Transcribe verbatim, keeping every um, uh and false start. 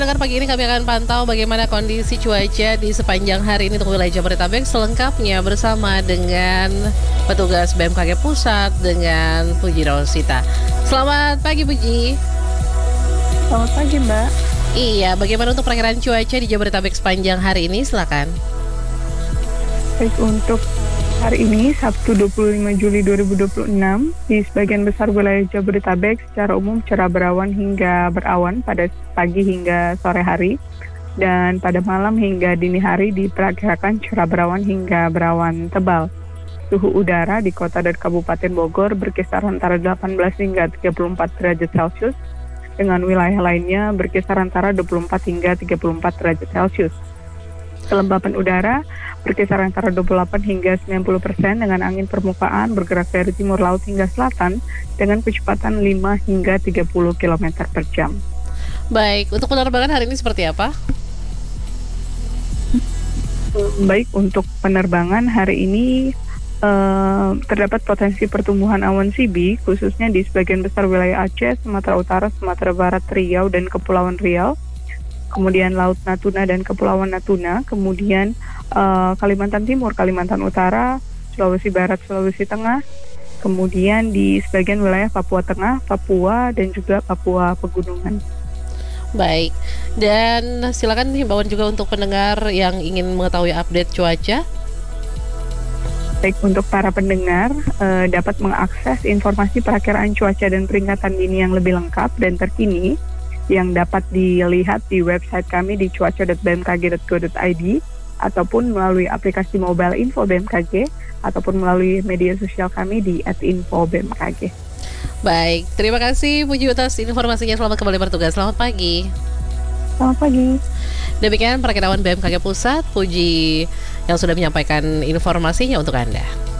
Dengar pagi ini kami akan pantau bagaimana kondisi cuaca di sepanjang hari ini untuk wilayah Jabodetabek selengkapnya bersama dengan petugas B M K G Pusat dengan Puji Rosita. Selamat pagi Puji. Selamat pagi Mbak. Iya, bagaimana untuk perakiraan cuaca di Jabodetabek sepanjang hari ini? Silakan. Baik, untuk hari ini Sabtu dua puluh lima Juli dua ribu dua puluh enam di sebagian besar wilayah Jabodetabek secara umum cerah berawan hingga berawan pada pagi hingga sore hari, dan pada malam hingga dini hari diperkirakan cerah berawan hingga berawan tebal. Suhu udara di kota dan Kabupaten Bogor berkisar antara delapan belas hingga tiga puluh empat derajat Celcius, dengan wilayah lainnya berkisar antara dua puluh empat hingga tiga puluh empat derajat Celcius. Kelembapan udara berkisar antara dua puluh delapan hingga sembilan puluh persen dengan angin permukaan bergerak dari timur laut hingga selatan dengan kecepatan lima hingga tiga puluh kilometer per jam. Baik, untuk penerbangan hari ini seperti apa? Baik, untuk penerbangan hari ini eh, terdapat potensi pertumbuhan awan C B khususnya di sebagian besar wilayah Aceh, Sumatera Utara, Sumatera Barat, Riau, dan Kepulauan Riau. Kemudian Laut Natuna dan Kepulauan Natuna, kemudian uh, Kalimantan Timur, Kalimantan Utara, Sulawesi Barat, Sulawesi Tengah, kemudian di sebagian wilayah Papua Tengah, Papua, dan juga Papua Pegunungan. Baik, dan silakan himbauan juga untuk pendengar yang ingin mengetahui update cuaca. Baik, untuk para pendengar uh, dapat mengakses informasi perakiraan cuaca dan peringatan dini yang lebih lengkap dan terkini yang dapat dilihat di website kami di cuaca dot b m k g dot go dot i d ataupun melalui aplikasi mobile Info B M K G ataupun melalui media sosial kami di at info b m k g. Baik, terima kasih Puji atas informasinya. Selamat kembali bertugas. Selamat pagi. Selamat pagi. Demikian perakiraan B M K G Pusat, Puji yang sudah menyampaikan informasinya untuk Anda.